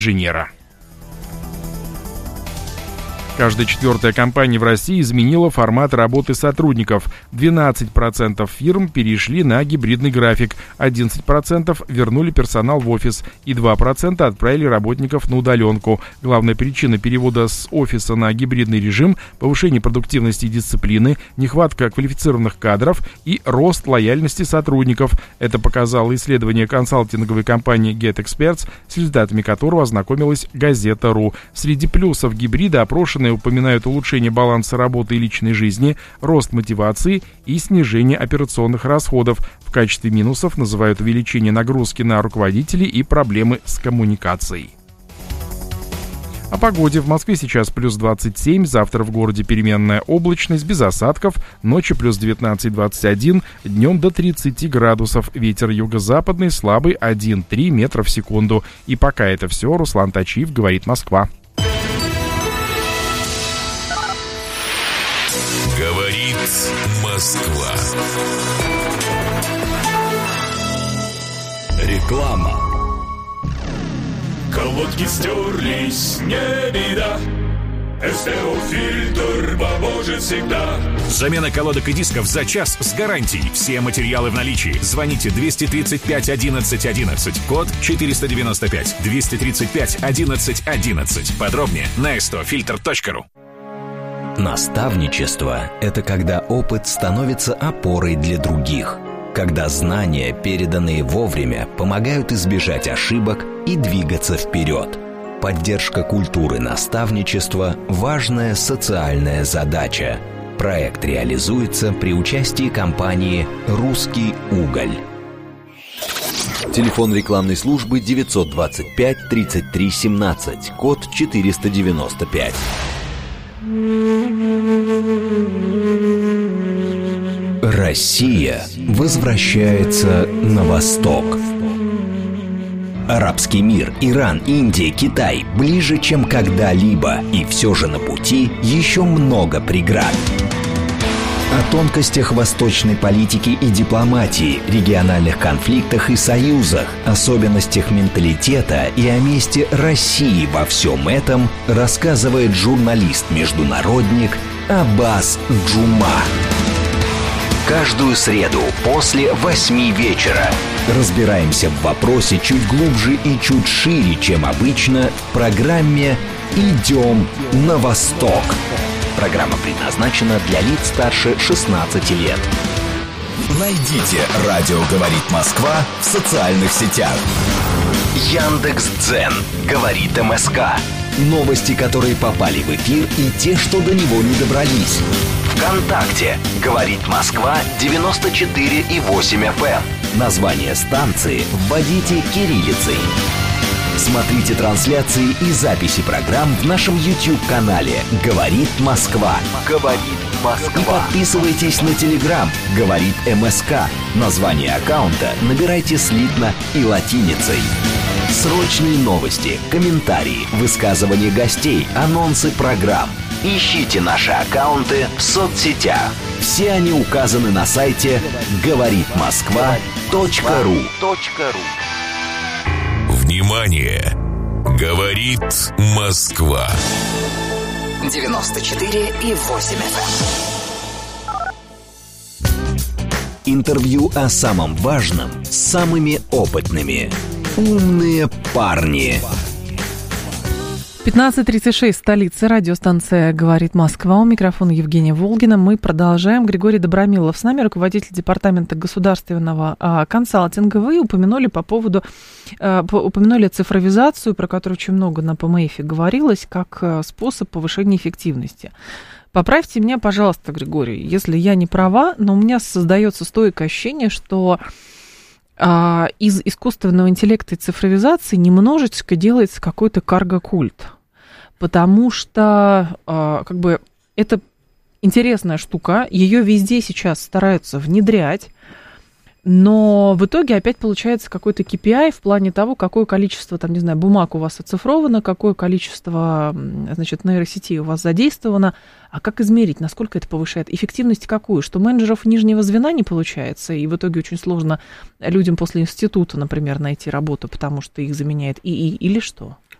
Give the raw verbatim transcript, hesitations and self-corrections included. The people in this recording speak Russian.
инженера. Каждая четвертая компания в России изменила формат работы сотрудников. двенадцать процентов фирм перешли на гибридный график, одиннадцать процентов вернули персонал в офис и два процента отправили работников на удаленку. Главная причина перевода с офиса на гибридный режим – повышение продуктивности и дисциплины, нехватка квалифицированных кадров и рост лояльности сотрудников. Это показало исследование консалтинговой компании GetExperts, с результатами которого ознакомилась Газета.ру. Среди плюсов гибрида опрошенные упоминают улучшение баланса работы и личной жизни, рост мотивации и снижение операционных расходов. В качестве минусов называют увеличение нагрузки на руководителей и проблемы с коммуникацией. О погоде. В Москве сейчас плюс двадцать семь, завтра в городе переменная облачность, без осадков, ночью плюс девятнадцать двадцать один, днем до тридцати градусов, ветер юго-западный слабый один-три метра в секунду. И пока это все, Руслан Тачиев, говорит Москва. Говорит Москва. Реклама. Колодки стерлись, не беда. СТО-фильтр поможет всегда. Замена колодок и дисков за час с гарантией. Все материалы в наличии. Звоните двести тридцать пять одиннадцать одиннадцать, код четыреста девяносто пять, двести тридцать пять одиннадцать одиннадцать. Подробнее на эс тэ о фильтр точка ру. Наставничество – это когда опыт становится опорой для других, когда знания, переданные вовремя, помогают избежать ошибок и двигаться вперед. Поддержка культуры наставничества – важная социальная задача. Проект реализуется при участии компании «Русский уголь». Телефон рекламной службы девятьсот двадцать пять тридцать три семнадцать, код четыреста девяносто пять. Россия возвращается на восток. Арабский мир, Иран, Индия, Китай ближе, чем когда-либо, и все же на пути еще много преград. О тонкостях восточной политики и дипломатии, региональных конфликтах и союзах, особенностях менталитета и о месте России во всем этом рассказывает журналист-международник Аббас Джума. Каждую среду после восьми вечера разбираемся в вопросе чуть глубже и чуть шире, чем обычно, в программе «Идем на восток». Программа предназначена для лиц старше шестнадцати лет. Найдите «Радио говорит Москва» в социальных сетях. Яндекс.Дзен говорит эм эс ка. Новости, которые попали в эфир, и те, что до него не добрались. ВКонтакте говорит Москва девяносто четыре и восемь эф эм. Название станции вводите кириллицей. Смотрите трансляции и записи программ в нашем YouTube-канале «Говорит Москва». «Говорит Москва». И подписывайтесь на Telegram «Говорит эм эс ка». Название аккаунта набирайте слитно и латиницей. Срочные новости, комментарии, высказывания гостей, анонсы программ. Ищите наши аккаунты в соцсетях. Все они указаны на сайте говорит москва точка ру. Внимание! Говорит Москва. девяносто четыре и восемь эф эм. Интервью о самом важном с самыми опытными. Умные парни. пятнадцать тридцать шесть, столица, радиостанция «Говорит Москва». У микрофона Евгения Волгина. Мы продолжаем. Григорий Добромилов с нами, руководитель департамента государственного а, консалтинга. Вы упомянули по поводу, а, по, упомянули цифровизацию, про которую очень много на пэ эм эф говорилось, как а, способ повышения эффективности. Поправьте меня, пожалуйста, Григорий, если я не права, но у меня создается стойкое ощущение, что из искусственного интеллекта и цифровизации немножечко делается какой-то карго-культ, потому что как бы это интересная штука, ее везде сейчас стараются внедрять, но в итоге опять получается какой-то кей пи ай в плане того, какое количество, там, не знаю, бумаг у вас оцифровано, какое количество, значит, нейросетей у вас задействовано, а как измерить, насколько это повышает эффективность какую, что менеджеров нижнего звена не получается, и в итоге очень сложно людям после института, например, найти работу, потому что их заменяет ИИ, или что?